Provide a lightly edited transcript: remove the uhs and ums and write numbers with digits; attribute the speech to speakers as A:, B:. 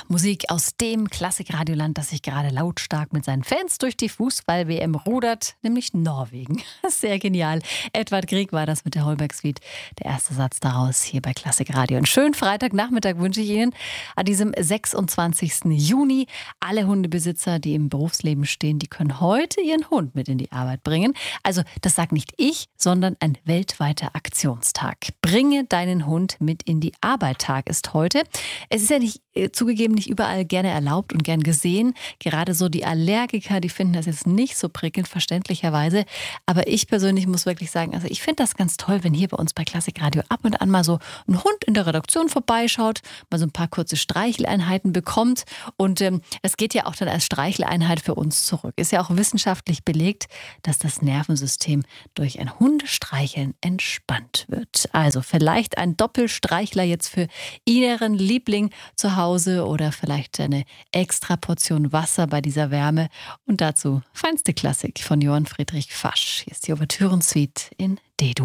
A: Musik aus dem Klassikradioland, das sich gerade lautstark mit seinen Fans durch die Fußball-WM rudert, nämlich Norwegen. Sehr genial. Edvard Grieg war das mit der Holberg Suite. Der erste Satz daraus hier bei Klassikradio. Einen schönen Freitagnachmittag wünsche ich Ihnen an diesem 26. Juni. Alle Hundebesitzer, die im Berufsleben stehen, die können heute ihren Hund mit in die Arbeit bringen. Also das sagt nicht ich, sondern ein weltweiter Aktionstag. Bringe deinen Hund mit in die Arbeit Tag ist heute. Es ist ja nicht zugegeben nicht überall gerne erlaubt und gern gesehen. Gerade so die Allergiker, die finden das jetzt nicht so prickelnd, verständlicherweise. Aber ich persönlich muss wirklich sagen, also ich finde das ganz toll, wenn hier bei uns bei Klassikradio ab und an mal so ein Hund in der Redaktion vorbeischaut, mal so ein paar kurze Streicheleinheiten bekommt. Und es geht ja auch dann als Streicheleinheit für uns zurück. Ist ja auch wissenschaftlich belegt, dass das Nervensystem durch ein Hundestreicheln entspannt wird. Also vielleicht ein Doppelstreichler jetzt für Ihren Liebling zu Hause oder vielleicht eine extra Portion Wasser bei dieser Wärme. Und dazu feinste Klassik von Johann Friedrich Fasch. Hier ist die Ouvertürensuite in D-Dur.